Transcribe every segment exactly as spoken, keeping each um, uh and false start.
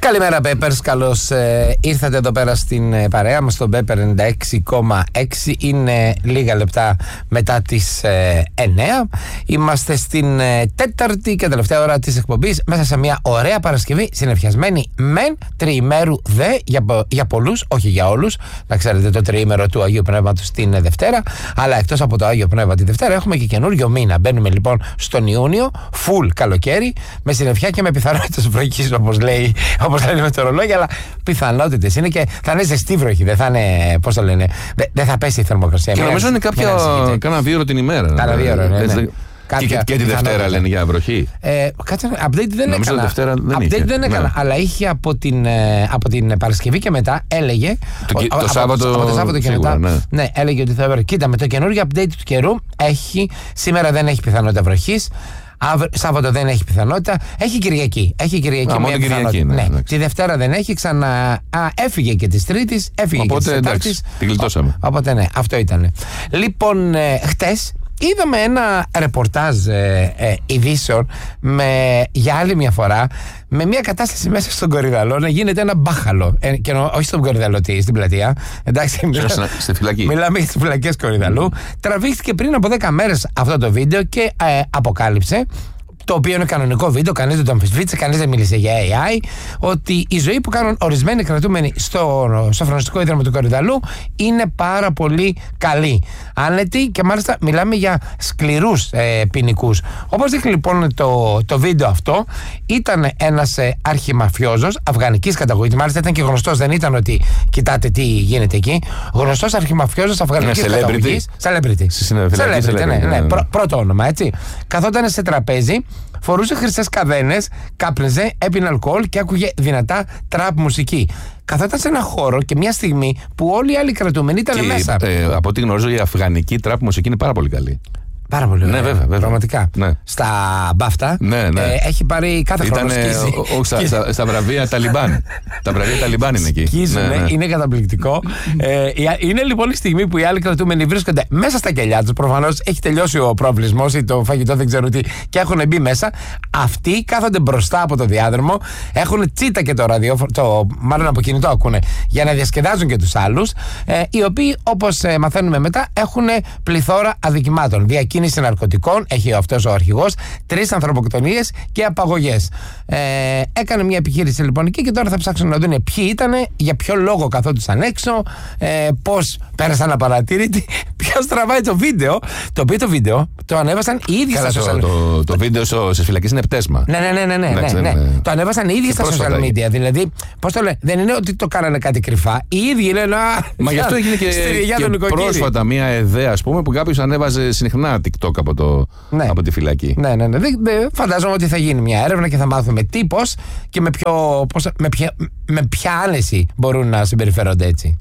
Καλημέρα Peppers, καλώς ε, ήρθατε εδώ πέρα στην ε, παρέα μας στο Pepper ενενήντα έξι κόμμα έξι. Είναι λίγα λεπτά μετά τις ε, εννέα. Είμαστε στην ε, τέταρτη και τελευταία ώρα της εκπομπής, μέσα σε μια ωραία Παρασκευή, συνεφιασμένη μεν, τριημέρου δε για, για πολλούς, όχι για όλους. Να ξέρετε, το τριήμερο του Αγίου Πνεύματος την ε, Δευτέρα, αλλά εκτός από το Άγιο Πνεύμα τη Δευτέρα έχουμε και καινούριο μήνα. Μπαίνουμε λοιπόν στον Ιούνιο, full καλοκαίρι, με συννεφιά και με πιθανότητες βροχής, όπως λέει. Όπως λένε με το ρολόγιο, αλλά πιθανότητες είναι και θα είναι ζεστή βροχή. Δεν θα είναι, πώς το λένε, δεν θα πέσει η θερμοκρασία. Και νομίζω είναι κάποια. Κάνα δύο ώρο την ημέρα. Κάνα δύο ώρο, ναι. ναι. Και, και, και τη Δευτέρα λένε για βροχή. Ε, κάτσε, update δεν νομίζω έκανα. Δευτέρα δεν update είχε. δεν έκανα, ναι. Αλλά είχε από την, από την Παρασκευή και μετά έλεγε. Το, ο, το, από, Σάββατο, από το Σάββατο και σίγουρα, μετά. Ναι. ναι, έλεγε ότι θα έβρε. Κοίτα, με το καινούργιο update του καιρού έχει. Σήμερα δεν έχει πιθανότητα βροχής. Σάββατο δεν έχει πιθανότητα. Έχει Κυριακή. Έχει Κυριακή Α, μία Κυριακή, ναι, ναι. ναι. Τη Δευτέρα δεν έχει. Ξανά. Α, έφυγε και τη Τρίτη. Έφυγε οπότε, και τη Τετάρτη. Την γλιτώσαμε. Οπότε ναι, αυτό ήταν. Λοιπόν, ε, χτες είδαμε ένα ρεπορτάζ ε, ε, ειδήσεων με, για άλλη μια φορά, με μια κατάσταση μέσα στον Κορυδαλό να γίνεται ένα μπάχαλο. Ε, και νο, όχι στον Κορυδαλό, τι, στην πλατεία. Εντάξει, μιλά, στη φυλακή. Μιλάμε για τις φυλακές Κορυδαλού. Mm. Τραβήχθηκε πριν από δέκα μέρες αυτό το βίντεο και ε, αποκάλυψε, το οποίο είναι κανονικό βίντεο, κανείς δεν το αμφισβήτησε, κανείς δεν μίλησε για έι άι, ότι η ζωή που κάνουν ορισμένοι κρατούμενοι στο Σοφρονιστικό Ίδρυμα του Κορυδαλού είναι πάρα πολύ καλή. Άνετη και μάλιστα μιλάμε για σκληρούς ε, ποινικούς. Όπως δείχνει λοιπόν το, το βίντεο αυτό, ήταν ένας ε, αρχιμαφιόζος αφγανικής καταγωγής, μάλιστα ήταν και γνωστός, δεν ήταν ότι κοιτάτε τι γίνεται εκεί. Γνωστός αρχιμαφιόζος αφγανικής καταγωγής. Celebrity. Celebrity, ναι, ναι, ναι. Πρω, πρώτο όνομα, έτσι. Καθόταν σε τραπέζι. Φορούσε χρυσές καδένες, κάπνιζε, έπινε αλκοόλ και άκουγε δυνατά τραπ μουσική. Καθόταν σε ένα χώρο και μια στιγμή που όλοι οι άλλοι κρατούμενοι ήταν και, μέσα. Ε, από ό,τι γνωρίζω, η αφγανική τραπ μουσική είναι πάρα πολύ καλή. Πάρα πολύ ωραία. Ναι, βέβαια, βέβαια. Πραγματικά. Ναι. Στα μπάφτα ναι, ναι. Ε, έχει πάρει κάθε χρόνο σκίζει. Όχι, στα, στα, στα βραβεία Ταλιμπάν. Τα βραβεία Ταλιμπάν είναι εκεί. Σκίζουν, ναι, ναι. Είναι καταπληκτικό. ε, είναι λοιπόν η στιγμή που οι άλλοι κρατούμενοι βρίσκονται μέσα στα κελιά τους. Προφανώς έχει τελειώσει ο προβλισμός ή το φαγητό, δεν ξέρω τι, και έχουν μπει μέσα. Αυτοί κάθονται μπροστά από το διάδρομο. Έχουν τσίτα και το ραδιόφωνο, το, μάλλον από κινητό ακούνε, για να διασκεδάζουν και τους άλλους. Ε, οι οποίοι, όπως ε, μαθαίνουμε μετά, έχουν πληθώρα αδικημάτων. Διακίνηση ναρκωτικών, έχει αυτός ο αρχηγός, τρεις ανθρωποκτονίες και απαγωγές. Ε, έκανε μια επιχείρηση λοιπόν εκεί και τώρα θα ψάξουν να δουν ποιοι ήταν, για ποιο λόγο καθόντουσαν έξω, ε, πώς πέρασαν απαρατήρητοι, ποιος τραβάει το βίντεο. Το οποίο το βίντεο το ανέβασαν οι ίδιοι στα social media. Το, το, το βίντεο στις φυλακές είναι πτέσμα. Ναι, ναι, ναι, ναι, ναι, ναι, ναι. Το ανέβασαν οι ίδιοι στα social media. Δηλαδή, πώς το λένε, δεν είναι ότι το κάνανε κάτι κρυφά. Οι ίδιοι λένε. Μα γι' αυτό έγινε και, και πρόσφατα μια ιδέα, ας πούμε, που κάποιος ανέβαζε συχνά TikTok από, το, ναι. από τη φυλακή. Ναι, ναι, ναι. Δε, δε, φαντάζομαι ότι θα γίνει μια έρευνα και θα μάθουμε τι, πώς και με, ποιο, πώς, με, ποια, με ποια άνεση μπορούν να συμπεριφέρονται έτσι.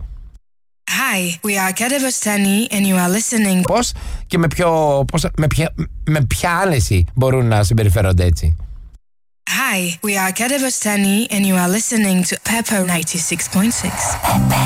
Hi, we are Kadabastani and you are listening. Πώς και με, ποιο, πώς, με, ποια, με ποια άνεση μπορούν να συμπεριφέρονται έτσι. Hi, we are Kadabastani and you are listening to Pepper ninety-six point six.